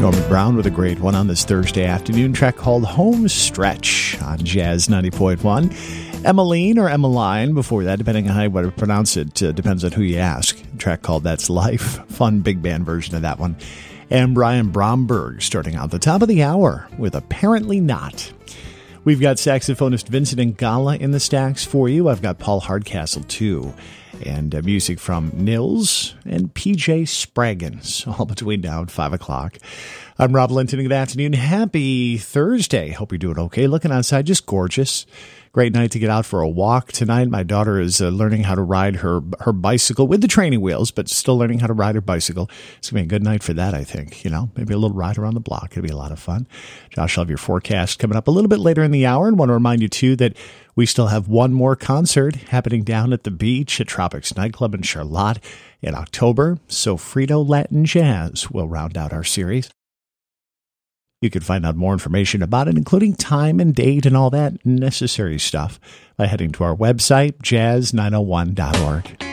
Norman Brown with a great one on this Thursday afternoon. Track called Home Stretch on Jazz 90.1. Emmeline or Emmeline before that, depending on how you want to pronounce it. Depends on who you ask. A track called That's Life. Fun big band version of that one. And Brian Bromberg starting out the top of the hour with Apparently Not. We've got saxophonist Vincent Ingala in the stacks for you. I've got Paul Hardcastle too. And music from Nils and PJ Spraggins, all between now and 5 o'clock. I'm Rob Linton. Good afternoon. Happy Thursday. Hope you're doing okay. Looking outside, just gorgeous. Great night to get out for a walk tonight. My daughter is learning how to ride her bicycle with the training wheels, but still learning how to ride her bicycle. It's going to be a good night for that, I think. You know, maybe a little ride around the block. It'll be a lot of fun. Josh, I'll have your forecast coming up a little bit later in the hour. And want to remind you, too, that we still have one more concert happening down at the beach at Tropics Nightclub in Charlotte in October. So Frito Latin Jazz will round out our series. You can find out more information about it, including time and date and all that necessary stuff, by heading to our website, jazz901.org.